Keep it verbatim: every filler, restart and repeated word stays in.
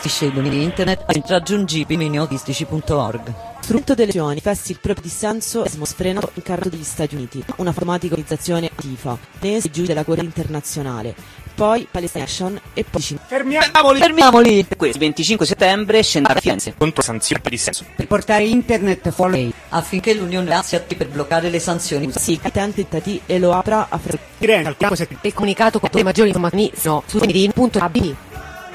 gestisce i domini internet raggiungibili in autistici punto org. Strumento delle elezioni, manifesti il proprio dissenso e sfrenato in carro degli Stati Uniti, una formatica organizzazione attiva, nese giudice della Corte internazionale, poi Palestine Action e poi Cina. Fermiamoli! Fermiamoli! Per questo, il venticinque settembre scenderà a Firenze Contro sanzioni per dissenso. Per portare internet fuori affinché l'Unione Europea si attivi per bloccare le sanzioni. Sì, tentati e lo apra a freddo. Firenze, al campo set- e comunicato con le maggiori informazioni su punto a b